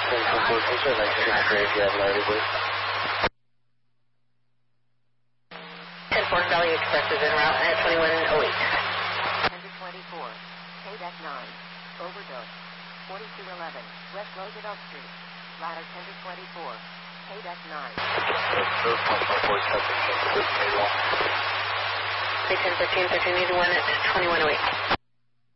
Fort Valley Express is en route at 2108. 10-24, Payback 9, overdose, 4211, West Roosevelt Street, ladder 10-24, Payback 9. 1015, 1381 at 2108.